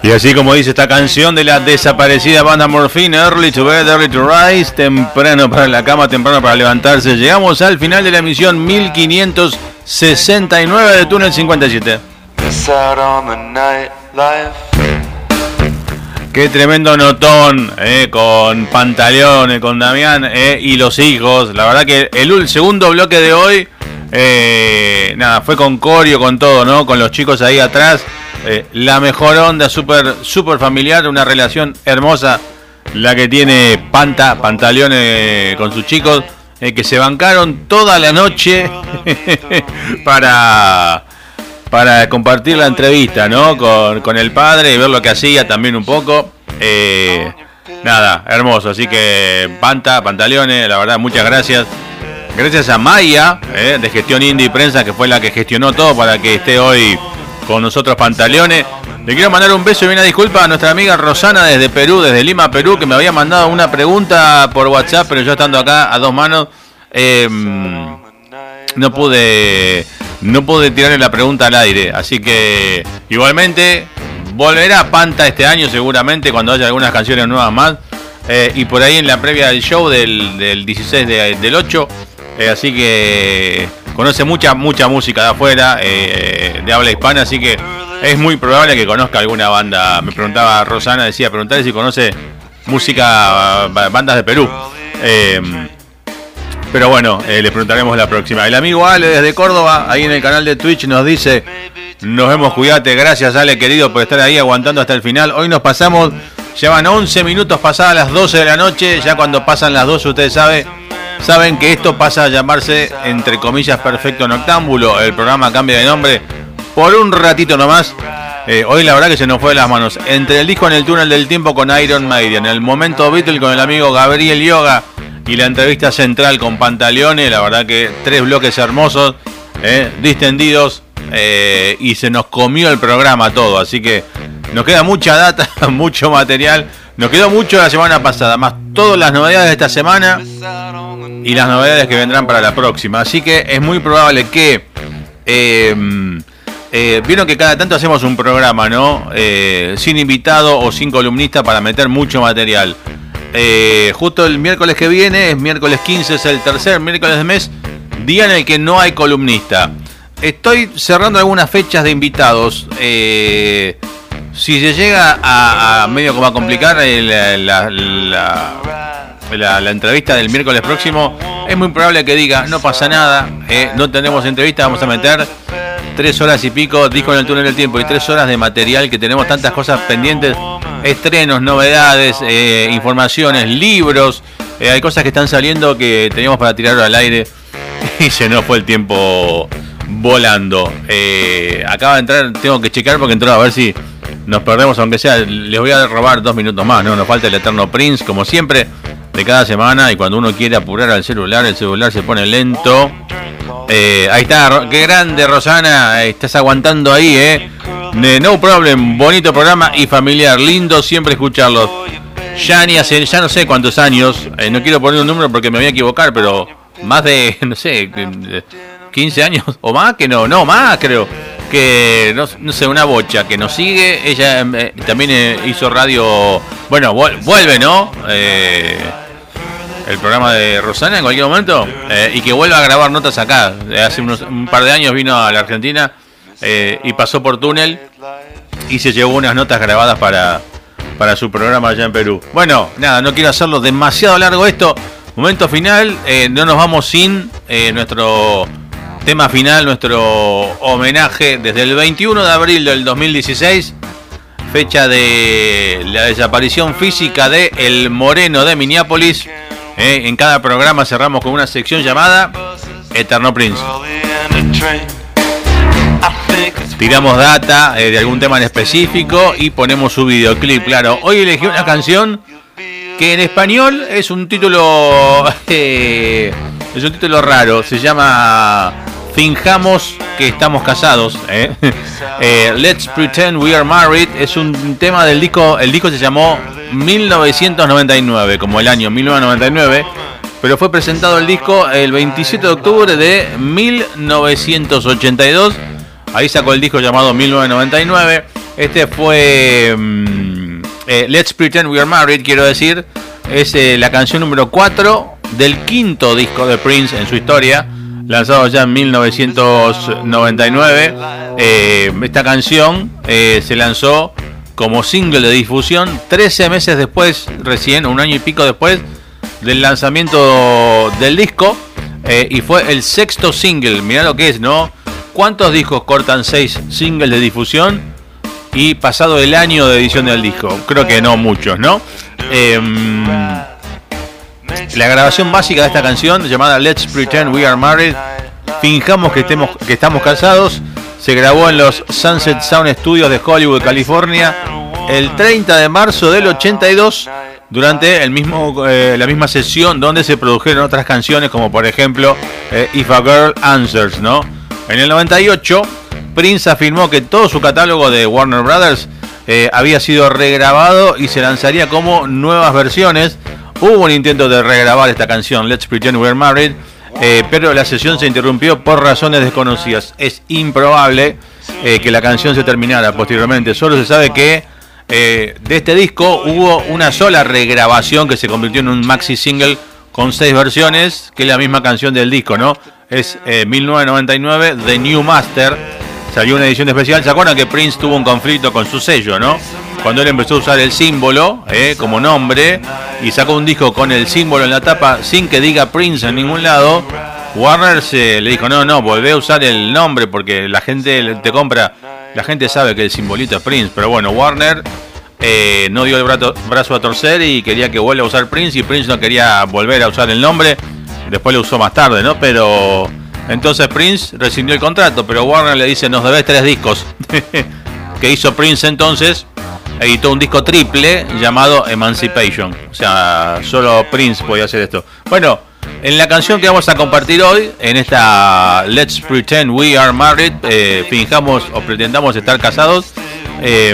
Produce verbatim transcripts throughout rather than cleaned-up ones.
Y así como dice esta canción de la desaparecida banda Morphine, Early to Bed, Early to Rise, temprano para la cama, temprano para levantarse, llegamos al final de la emisión mil quinientos sesenta y nueve de Túnel cincuenta y siete. Qué tremendo notón, eh, con Pantaleone, con Damián eh, y los hijos. La verdad que el, el segundo bloque de hoy, eh, nada, fue con corio, con todo, ¿no? Con los chicos ahí atrás. Eh, la mejor onda, súper super familiar, una relación hermosa la que tiene Panta, Pantaleone con sus chicos, eh, que se bancaron toda la noche para, para compartir la entrevista, ¿no? Con, con el padre y ver lo que hacía también un poco. Eh, nada, hermoso. Así que Panta, Pantaleone, la verdad, muchas gracias. Gracias a Maya, eh, de Gestión Indie y Prensa, que fue la que gestionó todo para que esté hoy con nosotros Pantaleone. Le quiero mandar un beso y una disculpa a nuestra amiga Rosana desde Perú, desde Lima, Perú, que me había mandado una pregunta por WhatsApp, pero yo estando acá a dos manos, eh, no pude no pude tirarle la pregunta al aire. Así que igualmente volverá Panta este año seguramente cuando haya algunas canciones nuevas más. Eh, y por ahí en la previa del show del, del dieciséis de, del ocho. Eh, así que conoce mucha mucha música de afuera, eh, de habla hispana, así que es muy probable que conozca alguna banda. Me preguntaba Rosana, decía, preguntarle si conoce música, bandas de Perú. Eh, pero bueno, eh, le preguntaremos la próxima. El amigo Ale desde Córdoba, ahí en el canal de Twitch, nos dice: nos vemos, cuídate. Gracias, Ale, querido, por estar ahí aguantando hasta el final. Hoy nos pasamos, llevan once minutos pasadas las doce de la noche. Ya cuando pasan las doce, ustedes saben Saben que esto pasa a llamarse, entre comillas, Perfecto Noctámbulo. El programa cambia de nombre por un ratito nomás. Eh, hoy la verdad que se nos fue de las manos. Entre el disco En el túnel del tiempo con Iron Maiden, el momento Beatle con el amigo Gabriel Yoga y la entrevista central con Pantaleone, la verdad que tres bloques hermosos, eh, distendidos, eh, y se nos comió el programa todo. Así que nos queda mucha data, mucho material. Nos quedó mucho la semana pasada, más todas las novedades de esta semana y las novedades que vendrán para la próxima. Así que es muy probable que eh, eh, vieron que cada tanto hacemos un programa, ¿no? Eh, sin invitado o sin columnista para meter mucho material. Eh, justo el miércoles que viene, es miércoles quince, es el tercer miércoles del mes, día en el que no hay columnista. Estoy cerrando algunas fechas de invitados. Eh, si se llega a, a medio como a complicar la, la, la, la, la entrevista del miércoles próximo, es muy probable que diga, no pasa nada, eh, no tenemos entrevista, vamos a meter tres horas y pico, disco En el túnel del tiempo, y tres horas de material, que tenemos tantas cosas pendientes, estrenos, novedades, eh, informaciones, libros, eh, hay cosas que están saliendo que teníamos para tirarlo al aire y se nos fue el tiempo volando. Eh, acaba de entrar, tengo que checar porque entró, a ver si nos perdemos, aunque sea, les voy a robar dos minutos más, ¿no? Nos falta el eterno Prince, como siempre, de cada semana, y cuando uno quiere apurar al celular, el celular se pone lento. Eh, ahí está, qué grande, Rosana, estás aguantando ahí, ¿eh? No problem, bonito programa y familiar, lindo siempre escucharlos. Yani hace ya no sé cuántos años, eh, no quiero poner un número porque me voy a equivocar, pero más de, no sé, quince años o más, que no, no, más creo. Que no, no sé, una bocha que nos sigue. Ella eh, también eh, hizo radio. Bueno, vuelve, ¿no? Eh, el programa de Rosana en cualquier momento. Eh, y que vuelva a grabar notas acá. Hace unos, un par de años vino a la Argentina eh, y pasó por Túnel y se llevó unas notas grabadas para, para su programa allá en Perú. Bueno, nada, no quiero hacerlo demasiado largo esto. Momento final. Eh, no nos vamos sin eh, nuestro tema final, nuestro homenaje desde el veintiuno de abril del dos mil dieciséis, fecha de la desaparición física de El Moreno de Minneapolis. Eh, en cada programa cerramos con una sección llamada Eterno Prince. Tiramos data eh, de algún tema en específico y ponemos su videoclip. Claro, hoy elegí una canción que en español es un título eh, es un título raro. Se llama Finjamos que estamos casados, ¿eh? eh, Let's Pretend We Are Married. Es un tema del disco. El disco se llamó mil novecientos noventa y nueve, como el año mil novecientos noventa y nueve, pero fue presentado el disco el veintisiete de octubre de mil novecientos ochenta y dos. Ahí sacó el disco llamado mil novecientos noventa y nueve. Este fue um, eh, Let's Pretend We Are Married, quiero decir. Es eh, la canción número cuatro del quinto disco de Prince en su historia, lanzado ya en mil novecientos noventa y nueve. Eh, esta canción eh, se lanzó como single de difusión trece meses después, recién, un año y pico después del lanzamiento del disco, eh, y fue el sexto single. Mirá lo que es, ¿no? ¿Cuántos discos cortan seis singles de difusión y pasado el año de edición del disco? Creo que no muchos, ¿no? Eh, la grabación básica de esta canción, llamada Let's Pretend We Are Married, fingamos que, estemos, que estamos casados, se grabó en los Sunset Sound Studios de Hollywood, California, el treinta de marzo del ochenta y dos, durante el mismo, eh, la misma sesión donde se produjeron otras canciones, como por ejemplo eh, If a Girl Answers, ¿no? En el noventa y ocho, Prince afirmó que todo su catálogo de Warner Brothers eh, había sido regrabado y se lanzaría como nuevas versiones. Hubo un intento de regrabar esta canción, Let's Pretend We're Married, eh, pero la sesión se interrumpió por razones desconocidas. Es improbable eh, que la canción se terminara posteriormente. Solo se sabe que eh, de este disco hubo una sola regrabación que se convirtió en un maxi single con seis versiones, que es la misma canción del disco, ¿no? Es eh, mil novecientos noventa y nueve, The New Master. Salió una edición especial. ¿Se acuerdan que Prince tuvo un conflicto con su sello, no? Cuando él empezó a usar el símbolo eh, como nombre y sacó un disco con el símbolo en la tapa sin que diga Prince en ningún lado, Warner se le dijo, no, no, volvé a usar el nombre porque la gente te compra, la gente sabe que el simbolito es Prince. Pero bueno, Warner eh, no dio el brazo, brazo a torcer y quería que vuelva a usar Prince, y Prince no quería volver a usar el nombre. Después lo usó más tarde, ¿no? Pero entonces Prince rescindió el contrato, pero Warner le dice, nos debes tres discos. ¿Qué hizo Prince entonces? Editó un disco triple llamado Emancipation. O sea, solo Prince podía hacer esto. Bueno, en la canción que vamos a compartir hoy, en esta Let's Pretend We Are Married, eh, fingamos o pretendamos estar casados, eh,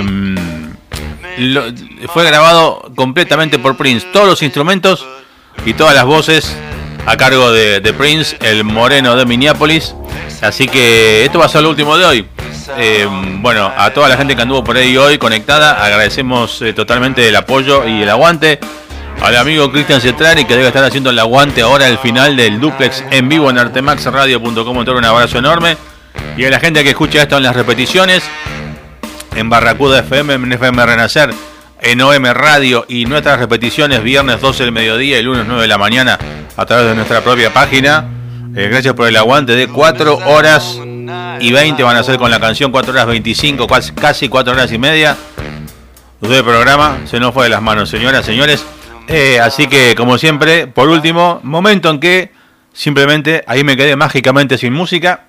lo, fue grabado completamente por Prince. Todos los instrumentos y todas las voces a cargo de, de Prince, el moreno de Minneapolis. Así que esto va a ser lo último de hoy. Eh, bueno, a toda la gente que anduvo por ahí hoy conectada, agradecemos eh, totalmente el apoyo y el aguante. Al amigo Cristian Cetrani, que debe estar haciendo el aguante ahora al final del duplex en vivo en artemax radio punto com. Un abrazo enorme. Y a la gente que escucha esto en las repeticiones, en Barracuda F M, en F M Renacer, en O M Radio, y nuestras repeticiones viernes doce del mediodía y lunes nueve de la mañana a través de nuestra propia página. Eh, gracias por el aguante de cuatro horas y veinte van a ser con la canción, cuatro horas veinticinco, casi cuatro horas y media de programa. Se nos fue de las manos, señoras, señores. Eh, así que, como siempre, por último, momento en que simplemente ahí me quedé mágicamente sin música.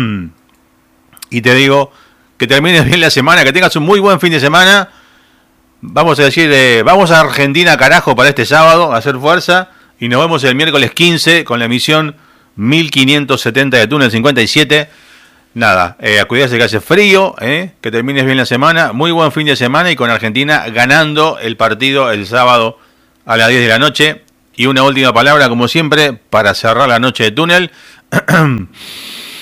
Y te digo que termines bien la semana, que tengas un muy buen fin de semana. Vamos a decir, eh, vamos a Argentina, carajo, para este sábado, a hacer fuerza. Y nos vemos el miércoles quince con la emisión mil quinientos setenta de Túnel cincuenta y siete. Nada, eh, a cuidarse que hace frío, eh, que termines bien la semana. Muy buen fin de semana, y con Argentina ganando el partido el sábado a las diez de la noche. Y una última palabra, como siempre, para cerrar la noche de Túnel.